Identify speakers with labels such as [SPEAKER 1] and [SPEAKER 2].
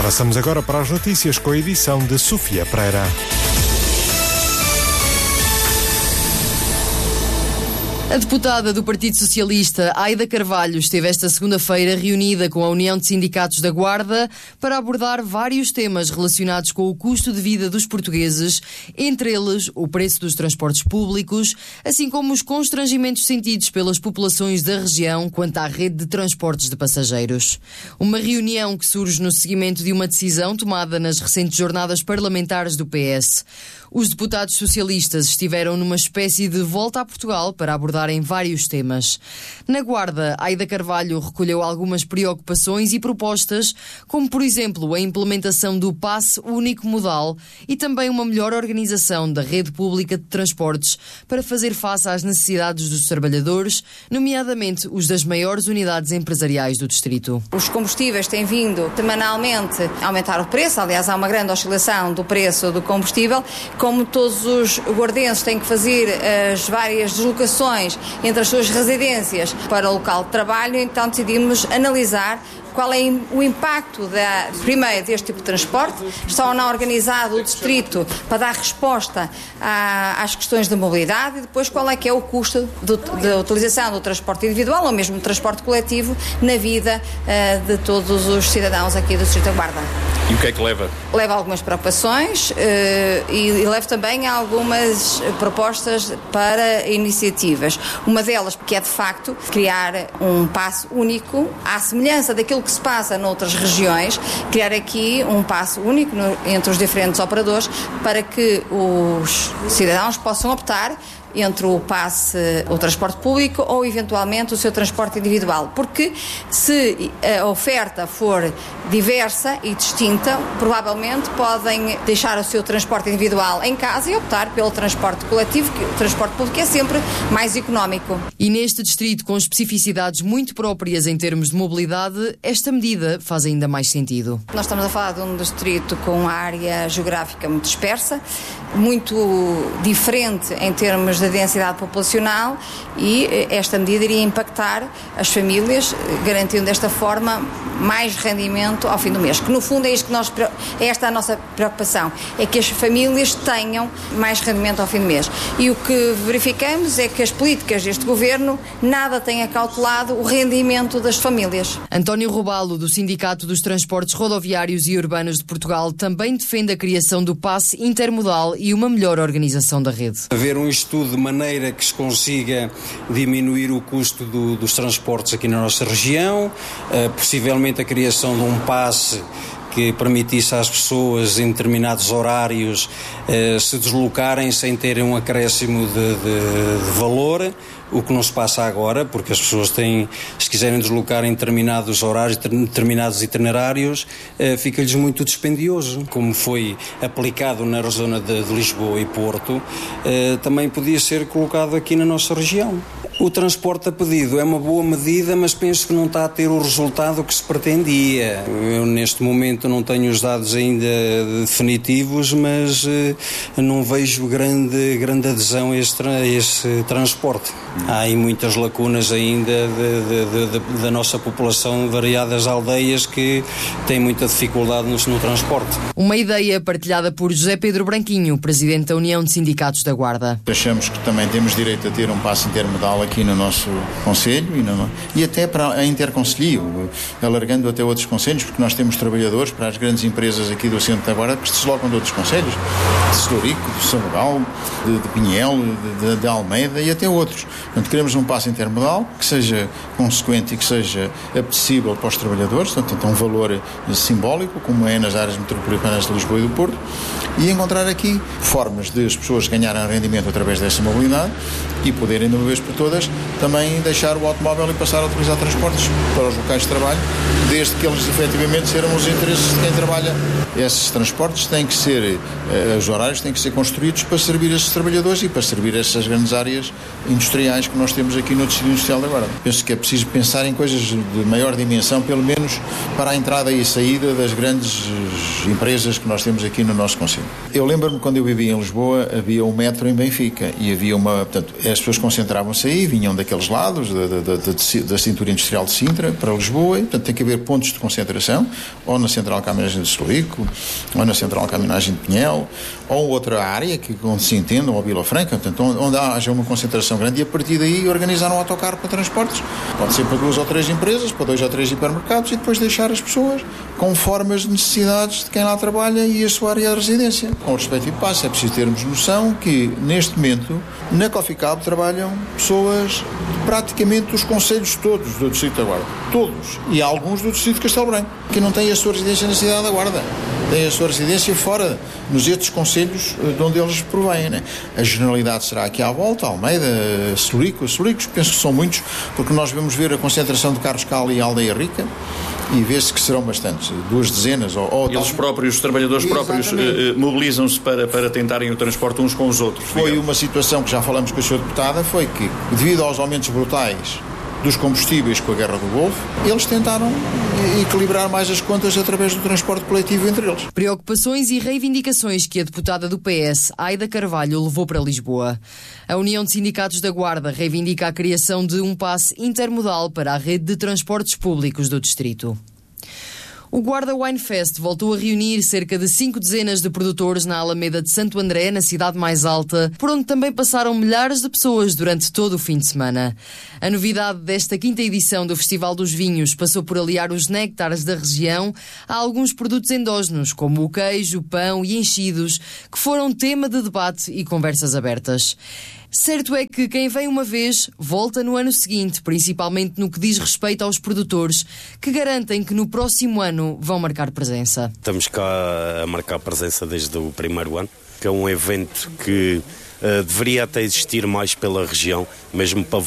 [SPEAKER 1] Passamos agora para as notícias com a edição de Sofia Pereira.
[SPEAKER 2] A deputada do Partido Socialista, Aida Carvalho, esteve esta segunda-feira reunida com a União de Sindicatos da Guarda para abordar vários temas relacionados com o custo de vida dos portugueses, entre eles o preço dos transportes públicos, assim como os constrangimentos sentidos pelas populações da região quanto à rede de transportes de passageiros. Uma reunião que surge no seguimento de uma decisão tomada nas recentes jornadas parlamentares do PS. Os deputados socialistas estiveram numa espécie de volta a Portugal para abordarem vários temas. Na Guarda, Aida Carvalho recolheu algumas preocupações e propostas, como, por exemplo, a implementação do passe único modal e também uma melhor organização da rede pública de transportes para fazer face às necessidades dos trabalhadores, nomeadamente os das maiores unidades empresariais do distrito.
[SPEAKER 3] Os combustíveis têm vindo semanalmente a aumentar o preço, aliás, há uma grande oscilação do preço do combustível. Como todos os guardenses têm que fazer as várias deslocações entre as suas residências para o local de trabalho, então decidimos analisar qual é o impacto, primeiro, deste tipo de transporte, está ou não organizado o distrito para dar resposta às questões da mobilidade e depois qual é que é o custo da utilização do transporte individual ou mesmo do transporte coletivo na vida de todos os cidadãos aqui do Distrito da Guarda.
[SPEAKER 4] E o que é que leva?
[SPEAKER 3] Leva algumas preocupações e leva também algumas propostas para iniciativas. Uma delas, que é de facto criar um passe único, à semelhança daquilo que se passa noutras regiões, criar aqui um passe único entre os diferentes operadores para que os cidadãos possam optar entre o passe, o transporte público ou eventualmente o seu transporte individual, porque se a oferta for diversa e distinta, provavelmente podem deixar o seu transporte individual em casa e optar pelo transporte coletivo, que o transporte público é sempre mais económico.
[SPEAKER 2] E neste distrito, com especificidades muito próprias em termos de mobilidade, esta medida faz ainda mais sentido.
[SPEAKER 3] Nós estamos a falar de um distrito com uma área geográfica muito dispersa, muito diferente em termos de densidade populacional e esta medida iria impactar as famílias, garantindo desta forma mais rendimento ao fim do mês, que no fundo é isto que esta é a nossa preocupação, é que as famílias tenham mais rendimento ao fim do mês. E o que verificamos é que as políticas deste governo nada têm acautelado o rendimento das famílias.
[SPEAKER 2] António Robalo, do Sindicato dos Transportes Rodoviários e Urbanos de Portugal, também defende a criação do passe intermodal e uma melhor organização da rede.
[SPEAKER 5] Haver um estudo de maneira que se consiga diminuir o custo dos transportes aqui na nossa região, possivelmente a criação de um passe que permitisse às pessoas em determinados horários se deslocarem sem terem um acréscimo de valor, o que não se passa agora, porque as pessoas têm, se quiserem deslocar em determinados horários, determinados itinerários, fica-lhes muito dispendioso. Como foi aplicado na zona de Lisboa e Porto, também podia ser colocado aqui na nossa região. O transporte a pedido é uma boa medida, mas penso que não está a ter o resultado que se pretendia. Eu neste momento não tenho os dados ainda definitivos, mas não vejo grande adesão a esse transporte. Há aí muitas lacunas ainda da nossa população, variadas aldeias que têm muita dificuldade no transporte. Uma
[SPEAKER 2] ideia partilhada por José Pedro Branquinho, presidente da União de Sindicatos da Guarda.
[SPEAKER 6] Achamos que também temos direito a ter um passe intermodal aqui no nosso concelho e até para a interconcelho, alargando até outros concelhos, porque nós temos trabalhadores para as grandes empresas aqui do centro da Guarda que se deslocam de outros concelhos, de Sedorico, de Sabugal, de Pinhel, de Almeida e até outros. Portanto, queremos um passe intermodal que seja consequente e que seja apetecível para os trabalhadores, portanto, tem um valor simbólico, como é nas áreas metropolitanas de Lisboa e do Porto, e encontrar aqui formas de as pessoas ganharem rendimento através dessa mobilidade e poderem, de uma vez por todas, também deixar o automóvel e passar a utilizar transportes para os locais de trabalho, desde que eles efetivamente serão os interesses de quem trabalha. Esses transportes têm que ser, os horários têm que ser construídos para servir esses trabalhadores e para servir essas grandes áreas industriais que nós temos aqui no Distrito Industrial da Guarda. Penso que é preciso pensar em coisas de maior dimensão, pelo menos para a entrada e saída das grandes empresas que nós temos aqui no nosso concelho. Eu lembro-me quando eu vivia em Lisboa, havia um metro em Benfica e havia portanto, as pessoas concentravam-se aí, vinham daqueles lados da cintura industrial de Sintra para Lisboa, e portanto tem que haver pontos de concentração, ou na Central de Caminhagem de Selico, ou na Central de Caminhagem de Pinhel, ou outra área onde se entendam, ou Vila Franca, portanto, onde haja uma concentração grande, e a partir daí organizar um autocarro para transportes. Pode ser para 2 ou 3 empresas, para 2 ou 3 hipermercados, e depois deixar as pessoas conforme as necessidades de quem lá trabalha e a sua área de residência. Com o respectivo passo, é preciso termos noção que, neste momento, na Coffee Cab trabalham pessoas de praticamente dos concelhos todos do Distrito da Guarda. Todos. E alguns do Distrito de Castelo Branco, que não têm a sua residência na cidade da Guarda. Têm a sua residência fora, nos outros concelhos de onde eles provêm, né? A generalidade será aqui à volta, Almeida, Solicos, penso que são muitos, porque nós vamos ver a concentração de Carlos Cal e Aldeia Rica, e vê-se que serão bastantes, 2 dezenas.
[SPEAKER 4] Eles próprios, os trabalhadores próprios, mobilizam-se para tentarem o transporte uns com os outros.
[SPEAKER 6] Foi uma situação que já falamos com a Sra. Deputada, foi que, devido aos aumentos brutais dos combustíveis com a guerra do Golfo, eles tentaram equilibrar mais as contas através do transporte coletivo entre eles.
[SPEAKER 2] Preocupações e reivindicações que a deputada do PS, Aida Carvalho, levou para Lisboa. A União de Sindicatos da Guarda reivindica a criação de um passe intermodal para a rede de transportes públicos do distrito. O Guarda Wine Fest voltou a reunir cerca de 5 dezenas de produtores na Alameda de Santo André, na cidade mais alta, por onde também passaram milhares de pessoas durante todo o fim de semana. A novidade desta 5ª edição do Festival dos Vinhos passou por aliar os néctares da região a alguns produtos endógenos, como o queijo, pão e enchidos, que foram tema de debate e conversas abertas. Certo é que quem vem uma vez volta no ano seguinte, principalmente no que diz respeito aos produtores, que garantem que no próximo ano vão marcar presença.
[SPEAKER 7] Estamos cá a marcar presença desde o primeiro ano, que é um evento que deveria até existir mais pela região, mesmo para